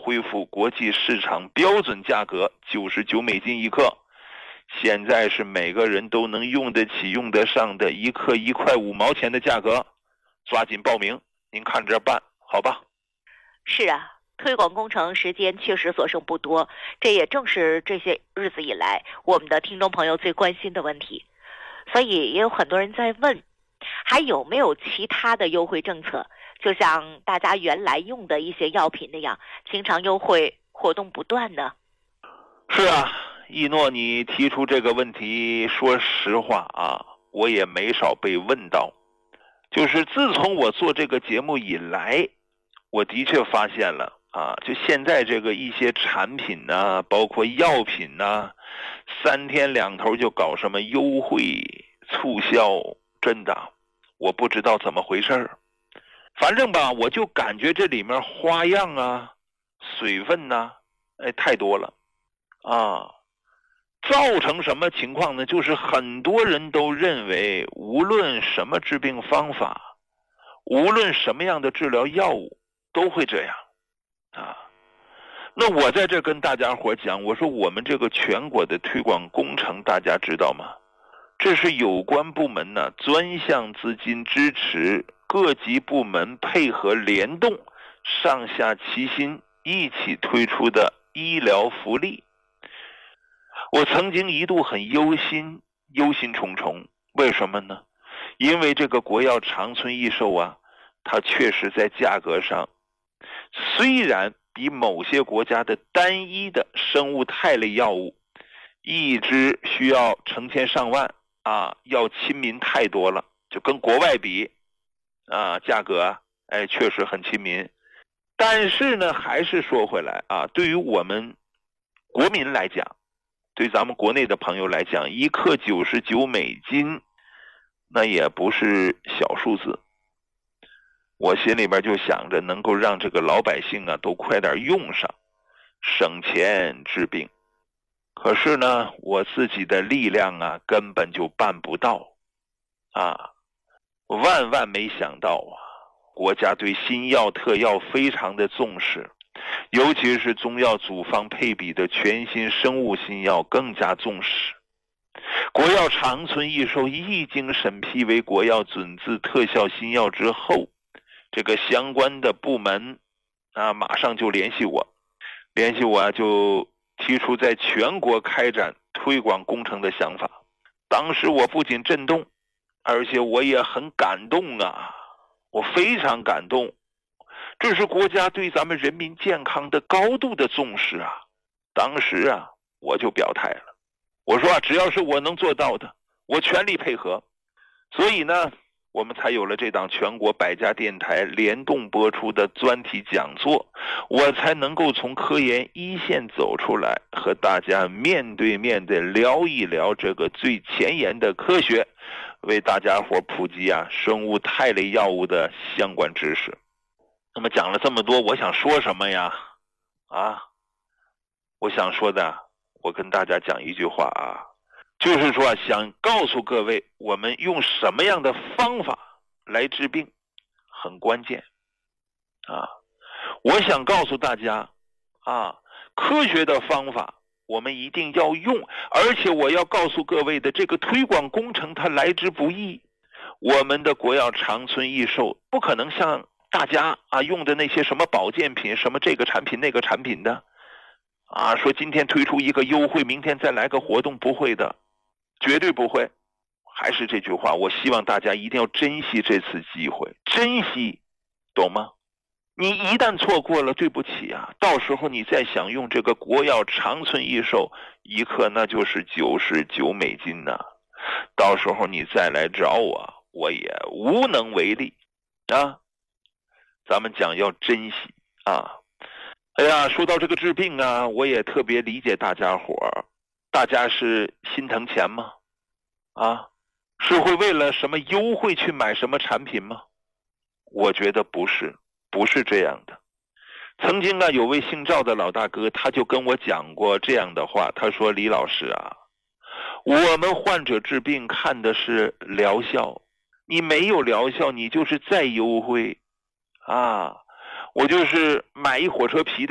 恢复国际市场标准价格99美金一克，现在是每个人都能用得起用得上的一克1块5毛钱的价格，抓紧报名，您看着办好吧？ 是啊，推广工程时间确实所剩不多，这也正是这些日子以来我们的听众朋友最关心的问题，所以也有很多人在问，还有没有其他的优惠政策，就像大家原来用的一些药品那样，经常优惠活动不断呢？ 是啊，一诺，你提出这个问题，说实话啊，我也没少被问到。就是自从我做这个节目以来，我的确发现了啊，就现在这个一些产品呢，包括药品呢，3天2头就搞什么优惠促销，真的我不知道怎么回事儿。反正吧，我就感觉这里面花样啊、水分呐，太多了啊。造成什么情况呢？就是很多人都认为，无论什么治病方法，无论什么样的治疗药物，都会这样啊。那我在这跟大家伙讲，我说我们这个全国的推广工程，大家知道吗？这是有关部门呢专项资金支持，各级部门配合联动，上下齐心一起推出的医疗福利。我曾经一度很忧心忡忡，为什么呢？因为这个国药长春益寿啊，它确实在价格上，虽然比某些国家的单一的生物肽类药物一支需要成千上万啊，要亲民太多了，就跟国外比啊，价格确实很亲民。但是呢，还是说回来啊，对于我们国民来讲，对咱们国内的朋友来讲，1克99美金，那也不是小数字。我心里边就想着能够让这个老百姓啊都快点用上，省钱治病。可是呢，我自己的力量啊根本就办不到啊！万万没想到啊，国家对新药特药非常的重视，尤其是中药组方配比的全新生物新药更加重视。国药长春益寿一经审批为国药准字特效新药之后，这个相关的部门啊马上就联系我就提出在全国开展推广工程的想法。当时我不仅震动，而且我也很感动啊，我非常感动。这是国家对咱们人民健康的高度的重视啊！当时啊，我就表态了，我说啊，只要是我能做到的，我全力配合。所以呢，我们才有了这档全国100家电台联动播出的专题讲座，我才能够从科研一线走出来，和大家面对面的聊一聊这个最前沿的科学，为大家伙普及啊生物肽类药物的相关知识。那么讲了这么多，我想说什么呀？啊，我想说的，我跟大家讲一句话啊，就是说想告诉各位，我们用什么样的方法来治病很关键啊。我想告诉大家啊，科学的方法我们一定要用，而且我要告诉各位的，这个推广工程它来之不易。我们的国药长春益寿不可能像大家啊用的那些什么保健品，什么这个产品那个产品的啊，说今天推出一个优惠，明天再来个活动，不会的，绝对不会。还是这句话，我希望大家一定要珍惜这次机会，珍惜，懂吗？你一旦错过了，对不起啊，到时候你再想用这个国药长春益寿1克，那就是99美金呐，到时候你再来找我也无能为力啊。咱们讲要珍惜啊。哎呀，说到这个治病啊，我也特别理解大家伙儿，大家是心疼钱吗？啊，是会为了什么优惠去买什么产品吗？我觉得不是这样的。曾经啊，有位姓赵的老大哥，他就跟我讲过这样的话，他说：李老师啊，我们患者治病看的是疗效，你没有疗效，你就是再优惠啊，我就是买一火车皮的